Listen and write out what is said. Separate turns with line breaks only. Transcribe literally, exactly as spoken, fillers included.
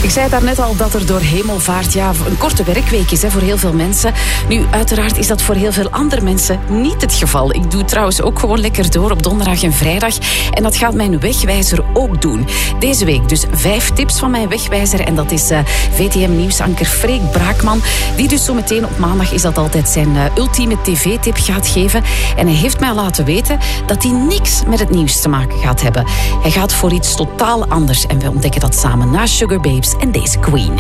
Ik zei daarnet al dat er door hemelvaart ja, een korte werkweek is hè, voor heel veel mensen. Nu, uiteraard is dat voor heel veel andere mensen niet het geval. Ik doe trouwens ook gewoon lekker door op donderdag en vrijdag. En dat gaat mijn wegwijzer ook doen. Deze week dus vijf tips van mijn wegwijzer. En dat is uh, V T M-nieuwsanker Freek Braakman. Die dus zo meteen op maandag is dat altijd zijn uh, ultieme tv-tip gaat geven. En hij heeft mij laten weten dat hij niks met het nieuws te maken gaat hebben. Hij gaat voor iets totaal anders. En we ontdekken dat samen na Sugar Babes en deze Queen.